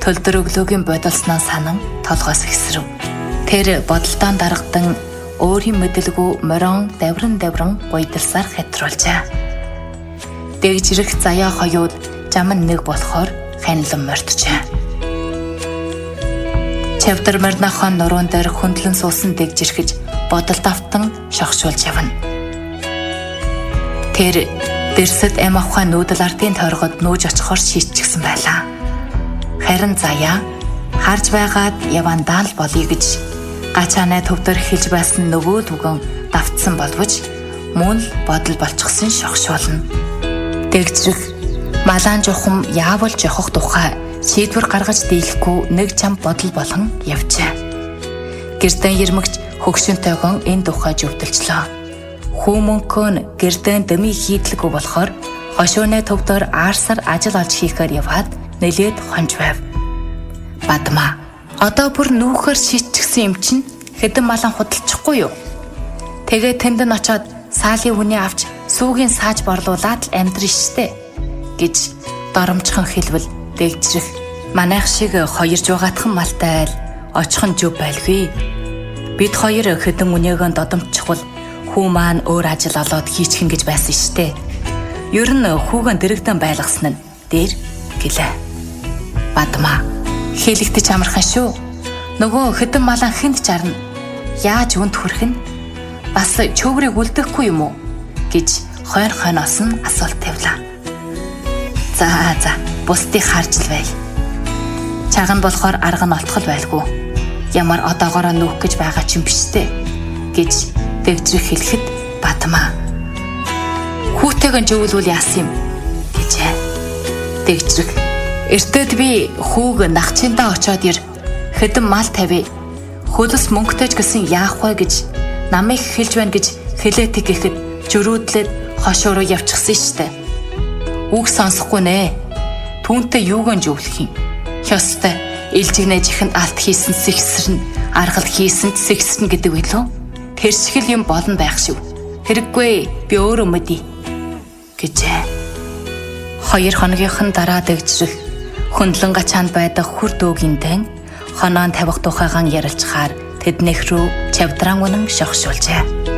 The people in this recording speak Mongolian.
төлдөр өглөөгийн бодолсноо санан толгоос ихсрэв. Тэр бодолтоон даргадан өөрийн мэдлгүй морон давран гуйдалсаар хэтруулжээ. Дэгжрэх заяа хоёуд жамн нэг болохоор ханилан морджээ. Чавдар марнахон нуруунд дээр хөндлөн суусан дэгжирхэж бодолд автан шогшуулж явна. Тэр дэрсэд эм авахаа нүүдэл ардын тойргод нүүж очихоор шийдчихсэн байлаа. Харин заяа харж байгаад явандаа л болъё гэж гачаанаа төвдөр хэлж байсан нөгөө дүгэн давтсан боловч мөн л бодол болчихсон шогшуулна. Дэгжрэх малаан жухам яавал жохох тухай шийдвэр гаргаж дийлэхгүй нэг чам бодол болгон явжээ. Гэрдэн ярмагч хөгшөнтэйгөн энэ тухай зөвдөлчлөө. Хүмүүнкön гэрдэн дэми хийдлгүй болохоор хошууны төвдөр аарсаар ажил олж хийхээр яваад нэлээд хонж байв. Бадмаа одоо бүр нүүхээр шийдчихсэн юм чинь хэдэн малан худалчихгүй юу? Тэгээ тэнд нь очиод саалын хүнээ авч сүүгийн сааж борлуулаад л амьдрын штэ гэж доромжхон хэлвэл дэгжрэх манайх шиг хоёрж байгаатхан малтай айл очихын зүв байлгүй. Бид хоёр хэдэн үнээгэн додомчихвол хүү маань өөр ажил олоод хийчихэн гэж байсан штэ. Ер нь хүүгэн дэрэгдэн байлгасан нь дээр гэлээ. Бадмаа хэлэгдэж амархан шүү. Нөгөө хэдэн малан хэнд чарна. Яаж үнд хүрэх нь? Бас чөврийг үлдэхгүй юм уу? Гэж хойноос нь асуулт тавилаа. За бусдыг харж л бай. Чаган болохоор арга нь олтгол байлгүй. Ямар одоогоороо нүүх гэж байгаа ч юм биштэй гэж дэгжрэх хэлэхэд Бадмаа хүүтэйгэн жөвлүүл яасан юм гэжээ. Дэгжрэх эртээд би хүүг нахчиндаа очоод ир хэдэн мал тавь. Хөлс мөнгөтэйч гэсэн яах вэ гэж намайг хэлж байна гэж хэлээтэй гэхэд жөрөөдлөд хошоо руу явчихсан штэ. Үг сонсохгүй нэ. Түүнтэй юуган жөвлөх юм? Хёстой илжигнэж ихэнд алт хийсэн сэгсэрнэ, аргал хийсэнд сэгсэрнэ гэдэг билүү? Тэр шиг л юм болно байх шүү. Хэрэггүй би өөрөө мэдээ гэжээ. 2 хоногийнхэн дараа дэгжрэх хөндлөн гачаанд байдаг хүр дөөгийн хоноон тавих тухайгаан ярилцахаар тэднийх рүү чавдран үнэн шогшуулжээ.